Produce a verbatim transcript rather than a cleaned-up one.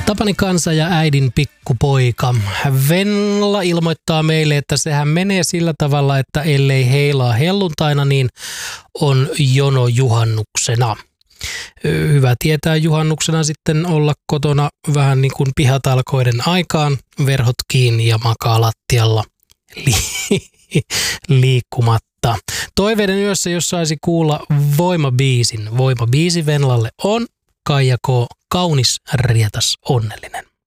Tapani Kansa ja äidin pikkupoika. Venla ilmoittaa meille, että sehän menee sillä tavalla, että ellei heilaa helluntaina, niin on jono juhannuksena. Hyvä tietää juhannuksena sitten olla kotona vähän niin kuin pihatalkoiden aikaan, verhot kiinni ja makaa lattialla li- liikkumatta. Toiveiden yössä, jos saisi kuulla Voima-biisin. Voima-biisi Venlalle on Kaija K. Kaunis, rietas, onnellinen.